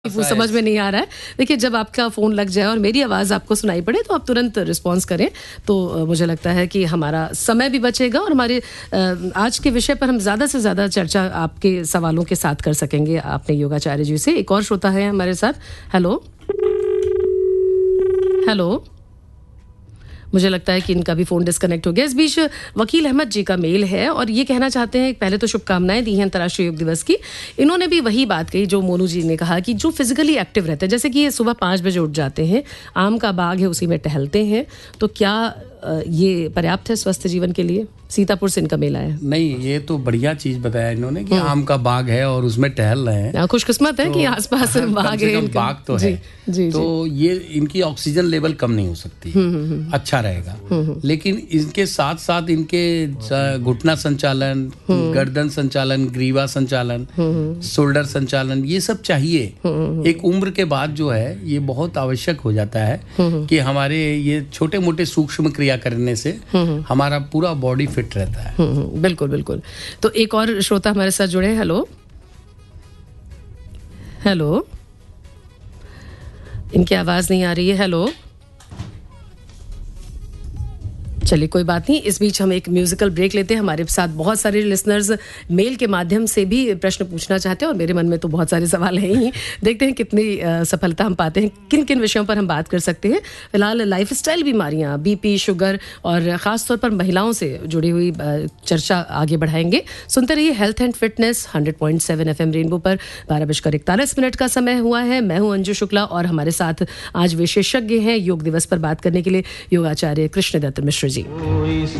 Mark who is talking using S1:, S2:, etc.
S1: वो समझ में नहीं आ रहा है। देखिए, जब आपका फ़ोन लग जाए और मेरी आवाज़ आपको सुनाई पड़े तो आप तुरंत रिस्पॉन्स करें, तो मुझे लगता है कि हमारा समय भी बचेगा और हमारे आज के विषय पर हम ज़्यादा से ज़्यादा चर्चा आपके सवालों के साथ कर सकेंगे अपने योगाचार्य जी से। एक और श्रोता है हमारे साथ। हेलो हेलो, मुझे लगता है कि इनका भी फ़ोन डिस्कनेक्ट हो गया। इस बीच वकील अहमद जी का मेल है और ये कहना चाहते हैं, पहले तो शुभकामनाएं दी हैं अंतर्राष्ट्रीय योग दिवस की। इन्होंने भी वही बात कही जो मोनू जी ने कहा कि जो फिजिकली एक्टिव रहते हैं, जैसे कि ये सुबह 5 बजे उठ जाते हैं, आम का बाग है उसी में टहलते हैं, तो क्या ये पर्याप्त है स्वस्थ जीवन के लिए? सीतापुर से इनका मेल आया।
S2: नहीं, ये तो बढ़िया चीज बताया इन्होंने कि आम का बाग है और उसमें टहल रहे हैं।
S1: खुशकिस्मत है कि आसपास बाग है,
S2: बाग तो है।
S1: जी,
S2: तो ये इनकी ऑक्सीजन लेवल कम नहीं हो सकती, अच्छा रहेगा। लेकिन इनके साथ साथ इनके घुटना संचालन, गर्दन संचालन, ग्रीवा संचालन, शोल्डर संचालन, ये सब चाहिए। एक उम्र के बाद जो है ये बहुत आवश्यक हो जाता है कि हमारे ये छोटे मोटे सूक्ष्म क्रिया करने से हमारा पूरा बॉडी फिट रहता है।
S1: बिल्कुल बिल्कुल। तो एक और श्रोता हमारे साथ जुड़े हैं। हेलो हेलो, इनकी आवाज नहीं आ रही है। हेलो, चलिए कोई बात नहीं, इस बीच हम एक म्यूजिकल ब्रेक लेते हैं। हमारे साथ बहुत सारे लिसनर्स मेल के माध्यम से भी प्रश्न पूछना चाहते हैं और मेरे मन में तो बहुत सारे सवाल हैं ही। देखते हैं कितनी सफलता हम पाते हैं, किन किन विषयों पर हम बात कर सकते हैं। फिलहाल लाइफस्टाइल बीमारियां, बीपी, शुगर और ख़ासतौर पर महिलाओं से जुड़ी हुई चर्चा आगे बढ़ाएंगे। सुनते रहिए health and fitness 100.7 FM rainbow पर। 12:41 का समय हुआ है। मैं हूं अंजू शुक्ला और हमारे साथ आज विशेषज्ञ हैं योग दिवस पर बात करने के लिए योगाचार्य कृष्णदत्त मिश्र जी।